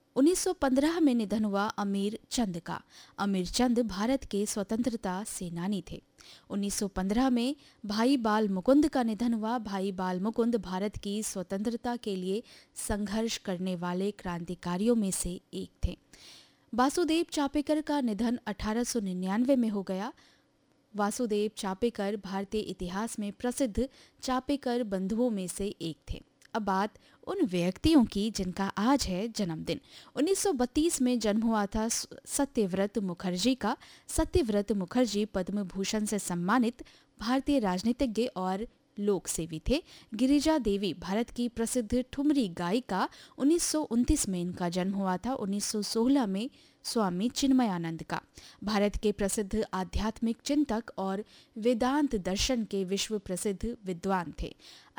1915 में निधन हुआ अमीर चंद का। अमीर चंद भारत के स्वतंत्रता सेनानी थे। 1915 में भाई बाल मुकुंद का निधन हुआ। भाई बाल मुकुंद भारत की स्वतंत्रता के लिए संघर्ष करने वाले क्रांतिकारियों में से एक थे। वासुदेव चापेकर का निधन 1899 में हो गया। वासुदेव चापेकर भारतीय इतिहास में प्रसिद्ध चापेकर बंधुओं में से एक थे। अब बात उन व्यक्तियों की जिनका आज है जन्मदिन। 1932 में जन्म हुआ था सत्यव्रत मुखर्जी का। सत्यव्रत मुखर्जी पद्म भूषण से सम्मानित भारतीय राजनीतिज्ञ और लोक सेवी थे। गिरिजा देवी भारत की प्रसिद्ध ठुमरी गायिका। 1929 में इनका जन्म हुआ था। 1916 में स्वामी चिन्मयानंद का। भारत के प्रसिद्ध आध्यात्मिक चिंतक और वेदांत दर्शन के विश्व प्रसिद्ध विद्वान थे।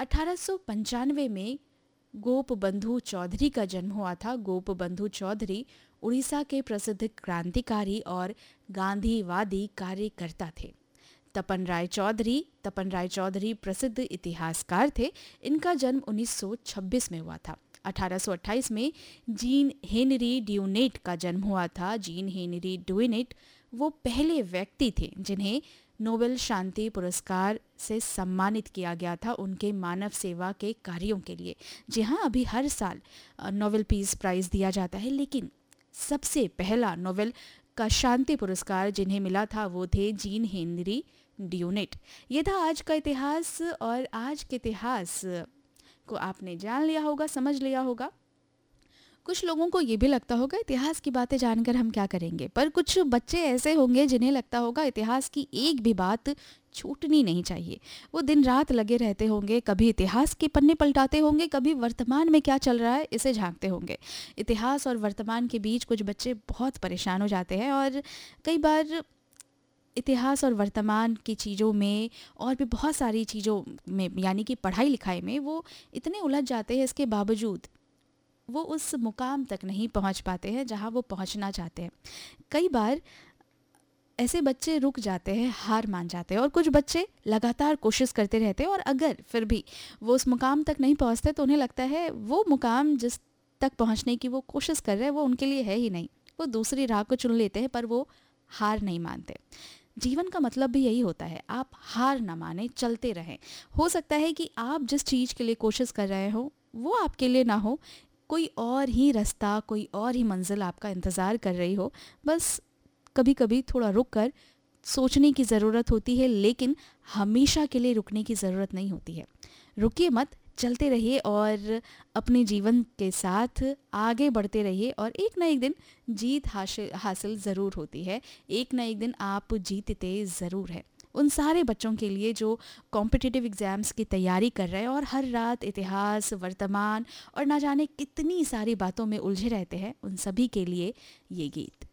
1895 में गोपबंधु चौधरी का जन्म हुआ था। गोपबंधु चौधरी उड़ीसा के प्रसिद्ध क्रांतिकारी और गांधीवादी कार्यकर्ता थे। तपन राय चौधरी प्रसिद्ध इतिहासकार थे। इनका जन्म 1926 में हुआ था। 1828 में जीन हेनरी ड्यूनेट का जन्म हुआ था। जीन हेनरी ड्यूनेट वो पहले व्यक्ति थे जिन्हें नोबेल शांति पुरस्कार से सम्मानित किया गया था उनके मानव सेवा के कार्यों के लिए। जी हाँ, अभी हर साल नोबेल पीस प्राइज दिया जाता है, लेकिन सबसे पहला नोबेल का शांति पुरस्कार जिन्हें मिला था वो थे जीन हेनरी ड्यूनेट। ये था आज का इतिहास, और आज के इतिहास को आपने जान लिया होगा, समझ लिया होगा। कुछ लोगों को ये भी लगता होगा इतिहास की बातें जानकर हम क्या करेंगे, पर कुछ बच्चे ऐसे होंगे जिन्हें लगता होगा इतिहास की एक भी बात छूटनी नहीं चाहिए। वो दिन रात लगे रहते होंगे, कभी इतिहास के पन्ने पलटाते होंगे, कभी वर्तमान में क्या चल रहा है इसे झांकते होंगे। इतिहास और वर्तमान के बीच कुछ बच्चे बहुत परेशान हो जाते हैं, और कई बार इतिहास और वर्तमान की चीज़ों में और भी बहुत सारी चीज़ों में, यानी कि पढ़ाई लिखाई में, वो इतने उलझ जाते हैं, इसके बावजूद वो उस मुकाम तक नहीं पहुंच पाते हैं जहां वो पहुंचना चाहते हैं। कई बार ऐसे बच्चे रुक जाते हैं, हार मान जाते हैं, और कुछ बच्चे लगातार कोशिश करते रहते हैं, और अगर फिर भी वो उस मुकाम तक नहीं पहुंचते तो उन्हें लगता है वो मुकाम जिस तक पहुंचने की वो कोशिश कर रहे हैं वो उनके लिए है ही नहीं। वो दूसरी राह को चुन लेते हैं, पर वो हार नहीं मानते। जीवन का मतलब भी यही होता है, आप हार ना माने, चलते रहें। हो सकता है कि आप जिस चीज़ के लिए कोशिश कर रहे हो वो आपके लिए ना हो, कोई और ही रास्ता, कोई और ही मंजिल आपका इंतज़ार कर रही हो। बस कभी कभी थोड़ा रुक कर सोचने की ज़रूरत होती है, लेकिन हमेशा के लिए रुकने की ज़रूरत नहीं होती है। रुकिए मत, चलते रहिए और अपने जीवन के साथ आगे बढ़ते रहिए, और एक ना एक दिन जीत हासिल ज़रूर होती है। एक ना एक दिन आप जीतते ज़रूर हैं। उन सारे बच्चों के लिए जो कॉम्पिटिटिव एग्ज़ाम्स की तैयारी कर रहे हैं और हर रात इतिहास, वर्तमान और ना जाने कितनी सारी बातों में उलझे रहते हैं, उन सभी के लिए ये गीत।